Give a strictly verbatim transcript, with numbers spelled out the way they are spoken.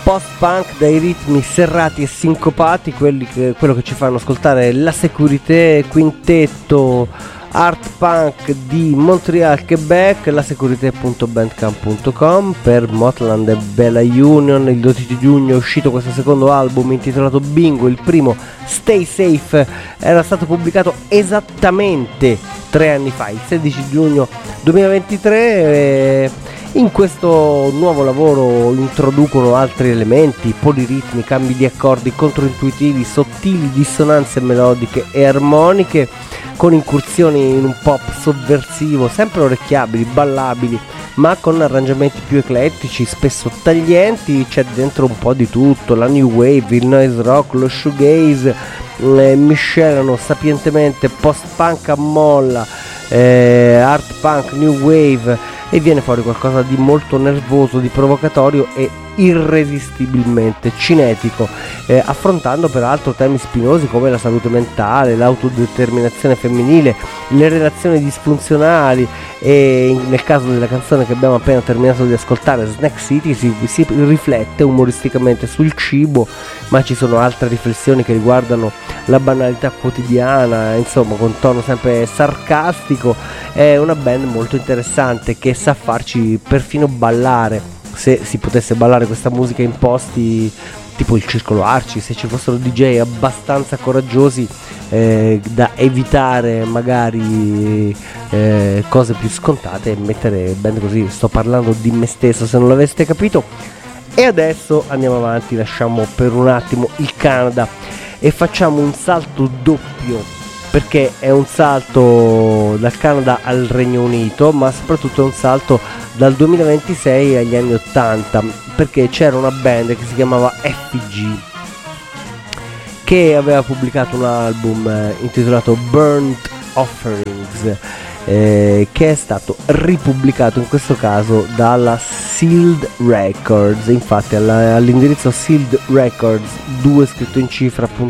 post-punk dai ritmi serrati e sincopati, quelli che, quello che ci fanno ascoltare La Sécurité, quintetto art punk di Montreal, Quebec, lasécurité punto bandcamp punto com. Per Motland e Bella Union il dodici giugno è uscito questo secondo album intitolato Bingo. Il primo, Stay Safe, era stato pubblicato esattamente tre anni fa, il sedici giugno duemilaventitré. E in questo nuovo lavoro introducono altri elementi, poliritmi, cambi di accordi controintuitivi, sottili dissonanze melodiche e armoniche, con incursioni in un pop sovversivo, sempre orecchiabili, ballabili, ma con arrangiamenti più eclettici, spesso taglienti. C'è dentro un po' di tutto: la new wave, il noise rock, lo shoegaze, eh, miscelano sapientemente post-punk a molla, eh, art punk, new wave, e viene fuori qualcosa di molto nervoso, di provocatorio e irresistibilmente cinetico, eh, affrontando peraltro temi spinosi come la salute mentale, l'autodeterminazione femminile, le relazioni disfunzionali, e nel caso della canzone che abbiamo appena terminato di ascoltare, Snack City, si, si riflette umoristicamente sul cibo, ma ci sono altre riflessioni che riguardano la banalità quotidiana, insomma, con tono sempre sarcastico. È una band molto interessante che sa farci perfino ballare, se si potesse ballare questa musica in posti tipo il Circolo Arci, se ci fossero D J abbastanza coraggiosi eh, da evitare magari eh, cose più scontate e mettere band così. Sto parlando di me stesso, se non l'aveste capito. E adesso andiamo avanti, lasciamo per un attimo il Canada e facciamo un salto doppio, perché è un salto dal Canada al Regno Unito, ma soprattutto è un salto dal duemilaventisei agli anni ottanta, perché c'era una band che si chiamava F G, che aveva pubblicato un album eh, intitolato Burnt Offerings, eh, che è stato ripubblicato in questo caso dalla Sealed Records. Infatti alla, all'indirizzo Sealed Records, due scritto in cifra